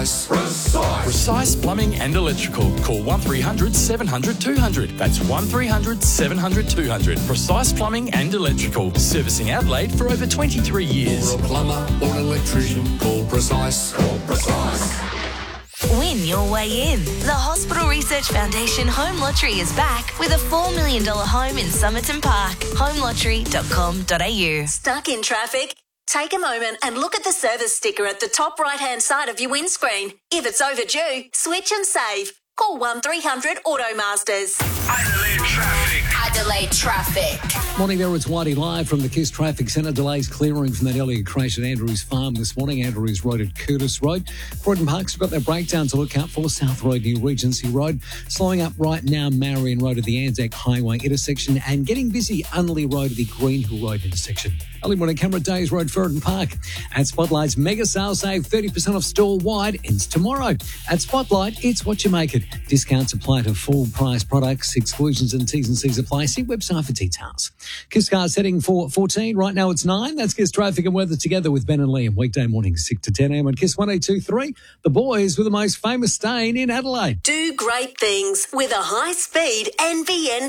Precise Plumbing and Electrical. Call 1300 700 200. That's 1300 700 200. Precise Plumbing and Electrical. Servicing Adelaide for over 23 years. For a plumber or an electrician, call Precise. Call Precise. Win your way in. The Hospital Research Foundation Home Lottery is back with a $4 million home in Somerton Park. homelottery.com.au. Stuck in traffic? Take a moment and look at the service sticker at the top right-hand side of your windscreen. If it's overdue, switch and save. Call 1300 Automasters. Adelaide Traffic. Adelaide Traffic. Morning there, it's Whitey live from the KISS Traffic Centre. Delays clearing from that earlier crash at Andrews Farm this morning. Andrews Road at Curtis Road. Croydon Park's got their breakdown to look out for. South Road near Regency Road. Slowing up right now, Marion Road at the Anzac Highway intersection. And getting busy, Unley Road at the Greenhill Road intersection. Early morning, Cameron Days Road, Ferreton Park. At Spotlight's mega sale save 30% off store-wide ends tomorrow. At Spotlight, it's what you make it. Discounts apply to full price products. Exclusions and T's and C's apply. See website for details. KISS car setting for 14. Right now it's 9. That's KISS traffic and weather together with Ben and Liam. Weekday mornings 6 to 10 a.m. on KISS 102.3. The boys with the most famous stain in Adelaide. Do great things with a high-speed NBN